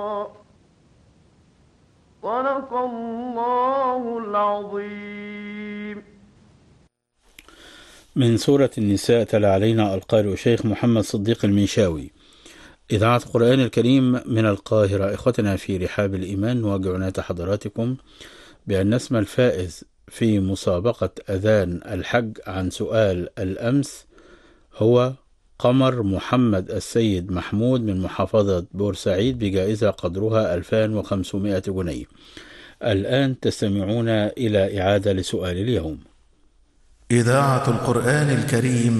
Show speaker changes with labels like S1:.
S1: صدق الله العظيم.
S2: من سورة النساء تلا علينا القارئ شيخ محمد صديق المنشاوي، إذاعة القرآن الكريم من القاهرة. إخوتنا في رحاب الإيمان، نواجه عناية حضراتكم بأن نسمى الفائز في مسابقة أذان الحج عن سؤال الأمس هو قمر محمد السيد محمود من محافظة بورسعيد بجائزة قدرها 2500 جنيه. الآن تستمعون إلى إعادة لسؤال اليوم.
S3: إذاعة القرآن الكريم